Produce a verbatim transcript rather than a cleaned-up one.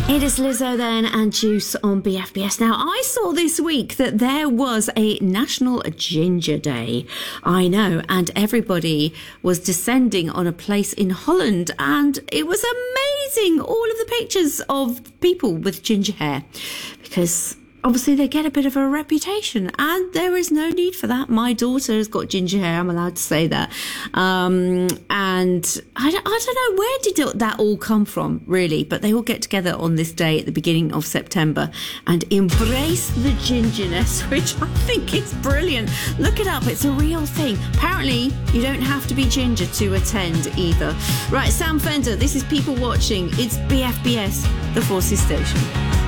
It is Lizzo then and Juice on B F B S. Now, I saw this week that there was a National Ginger Day. I know, and everybody was descending on a place in Holland, and it was amazing, all of the pictures of people with ginger hair, because obviously they get a bit of a reputation, and there is no need for that. My daughter has got ginger hair, I'm allowed to say that. Um, and I don't, I don't know, where did that all come from, really? But they all get together on this day at the beginning of September and embrace the gingerness, which I think is brilliant. Look it up, it's a real thing. Apparently, you don't have to be ginger to attend either. Right, Sam Fender, this is People Watching. It's B F B S, the Forces Station.